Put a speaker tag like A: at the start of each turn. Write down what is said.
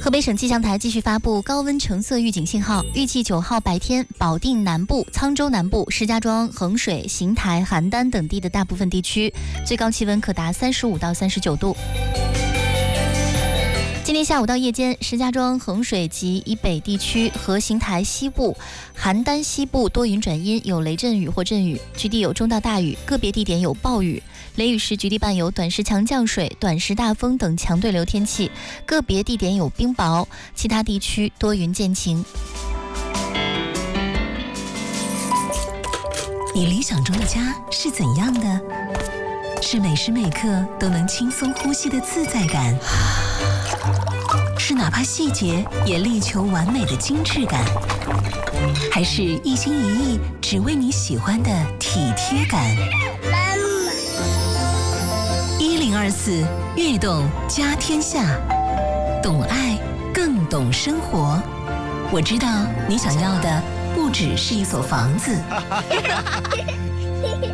A: 河北省气象台继续发布高温橙色预警信号，预计9号白天，保定南部、沧州南部、石家庄、衡水、邢台、邯郸等地的大部分地区，最高气温可达35到39度。今天下午到夜间，石家庄、衡水及以北地区和邢台西部、邯郸西部多云转阴，有雷阵雨或阵雨，局地有中到大雨，个别地点有暴雨。雷雨时局地伴有短时强降水、短时大风等强对流天气，个别地点有冰雹，其他地区多云见晴。
B: 你理想中的家是怎样的？是每时每刻都能轻松呼吸的自在感，是哪怕细节也力求完美的精致感，还是一心一意只为你喜欢的体贴感？1024悦动家天下，懂爱更懂生活。我知道你想要的不只是一所房子。